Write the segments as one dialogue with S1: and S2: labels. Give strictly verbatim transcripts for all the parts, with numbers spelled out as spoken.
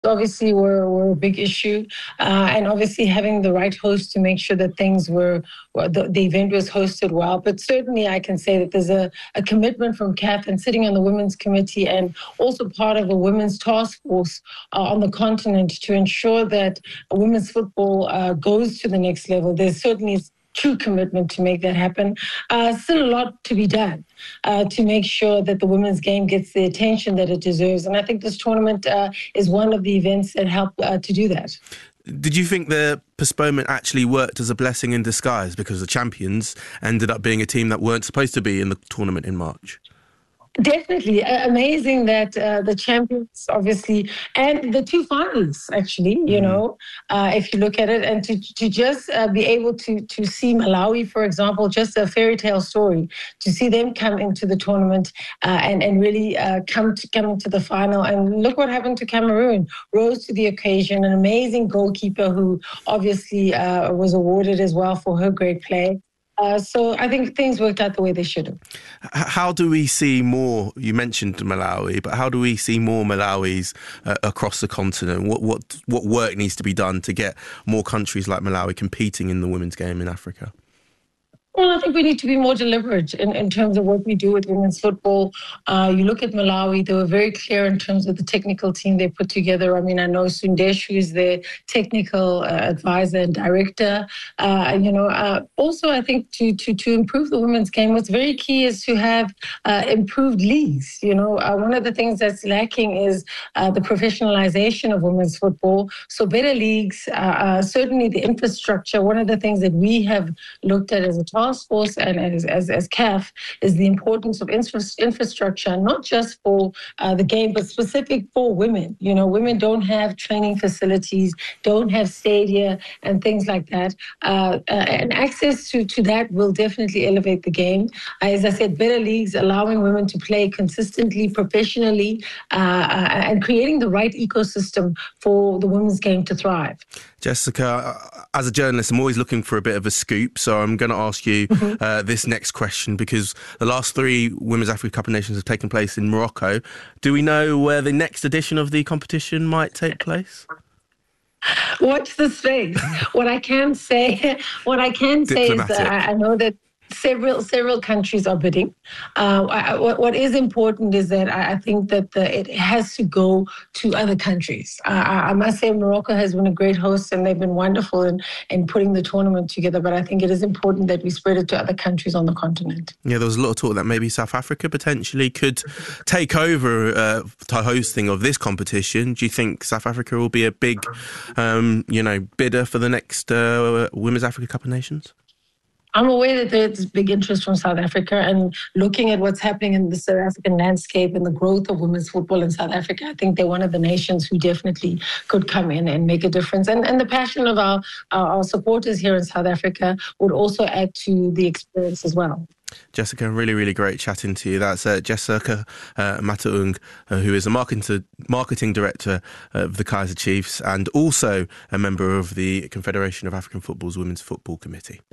S1: obviously were, were a big issue, uh, and obviously having the right host to make sure that things were, well, the, the event was hosted well. But certainly I can say that there's a, a commitment from C A F and sitting on the Women's Committee and also part of a women's task force uh, on the continent to ensure that women's football uh, goes to the next level. There's certainly true commitment to make that happen. Uh, still a lot to be done uh, to make sure that the women's game gets the attention that it deserves. And I think this tournament uh, is one of the events that help uh, to do that.
S2: Did you think the postponement actually worked as a blessing in disguise because the champions ended up being a team that weren't supposed to be in the tournament in March?
S1: Definitely. Uh, amazing that uh, the champions, obviously, and the two finalists, actually, you mm-hmm. know, uh, if you look at it, and to, to just uh, be able to, to see Malawi, for example, just a fairy tale story, to see them come into the tournament uh, and, and really uh, come to come into the final. And look what happened to Cameroon, rose to the occasion, an amazing goalkeeper who obviously uh, was awarded as well for her great play. Uh, so I think things worked out the way they should have.
S2: How do we see more, you mentioned Malawi, but how do we see more Malawis uh, across the continent? What, what, what work needs to be done to get more countries like Malawi competing in the women's game in Africa?
S1: Well, I think we need to be more deliberate in, in terms of what we do with women's football. Uh, you look at Malawi, they were very clear in terms of the technical team they put together. I mean, I know Sundesh, who is their technical uh, advisor and director. Uh, you know, uh, also, I think to, to, to improve the women's game, what's very key is to have uh, improved leagues. You know, uh, one of the things that's lacking is uh, the professionalization of women's football. So better leagues, uh, uh, certainly the infrastructure. One of the things that we have looked at as a task force and as, as, as C A F is the importance of infra- infrastructure, not just for uh, the game, but specific for women. You know, women don't have training facilities, don't have stadia and things like that. Uh, uh, and access to, to that will definitely elevate the game. Uh, as I said, better leagues, allowing women to play consistently, professionally, uh, uh, and creating the right ecosystem for the women's game to thrive.
S2: Jessica, as a journalist, I'm always looking for a bit of a scoop, so I'm going to ask you mm-hmm. uh, this next question, because the last three Women's Africa Cup of Nations have taken place in Morocco. Do we know where the next edition of the competition might take place?
S1: Watch the space. What I can say, what I can say is that I, I know that Several several countries are bidding. Uh, I, what, what is important is that I, I think that the, it has to go to other countries. Uh, I, I must say Morocco has been a great host and they've been wonderful in, in putting the tournament together, but I think it is important that we spread it to other countries on the continent.
S2: Yeah, there was a lot of talk that maybe South Africa potentially could take over uh, to hosting of this competition. Do you think South Africa will be a big, um, you know, bidder for the next uh, Women's Africa Cup of Nations?
S1: I'm aware that there's big interest from South Africa, and looking at what's happening in the South African landscape and the growth of women's football in South Africa, I think they're one of the nations who definitely could come in and make a difference. And, and the passion of our, our, our supporters here in South Africa would also add to the experience as well.
S2: Jessica, really, really great chatting to you. That's uh, Jessica uh, Mataung, uh, who is a marketing, marketing director of the Kaizer Chiefs and also a member of the Confederation of African Football's Women's Football Committee.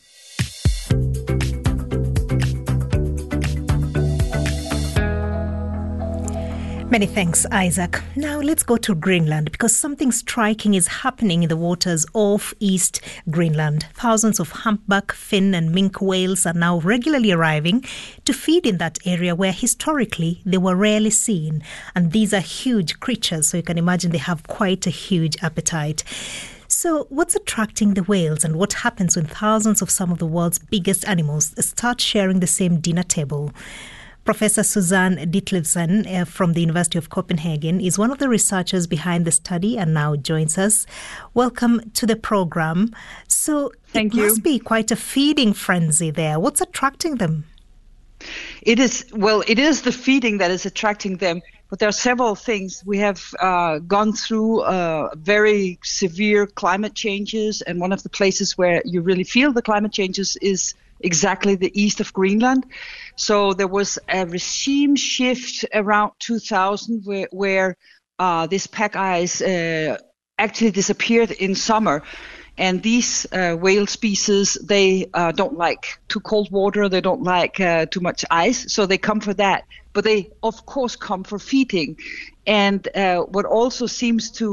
S3: Many thanks, Isaac. Now let's go to Greenland, because something striking is happening in the waters off East Greenland. Thousands of humpback, fin and minke whales are now regularly arriving to feed in that area where historically they were rarely seen. And these are huge creatures, so you can imagine they have quite a huge appetite. So what's attracting the whales, and what happens when thousands of some of the world's biggest animals start sharing the same dinner table? Professor Susanne Ditlevsen uh, from the University of Copenhagen is one of the researchers behind the study and now joins us. Welcome to the program. So
S4: Thank
S3: it
S4: you.
S3: must be quite a feeding frenzy there. What's attracting them?
S4: It is, well, it is the feeding that is attracting them, but there are several things. We have uh, gone through uh, very severe climate changes, and one of the places where you really feel the climate changes is exactly the east of Greenland. So there was a regime shift around two thousand where, where uh, this pack ice uh, actually disappeared in summer. And these uh, whale species, they uh, don't like too cold water, they don't like uh, too much ice, so they come for that. But they, of course, come for feeding. And uh, what also seems to